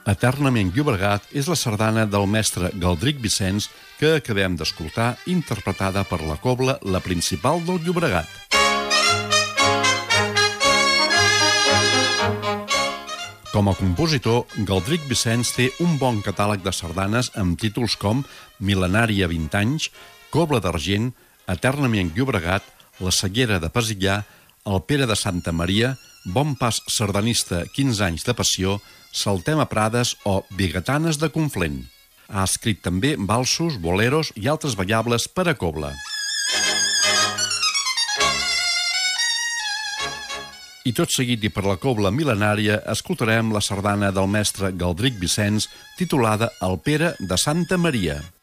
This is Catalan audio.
Eternament Llobregat és la sardana del mestre Galdric Vicenç que acabem d'escoltar, interpretada per la cobla La Principal del Llobregat. Com a compositor, Galdric Vicenç té un bon catàleg de sardanes amb títols com Mil·lenària 20 anys, Cobla d'Argent, Eternament Llobregat, La Ceguera de Pesillà, El Pere de Santa Maria, Bon Pas sardanista 15 anys de passió, Saltem a Prades o Bigatanes de Conflent. Ha escrit també valsos, boleros i altres ballables per a cobla. I tot seguit i per la cobla mil·lenària escoltarem la sardana del mestre Galdric Vicenç titulada El Pere de Santa Maria.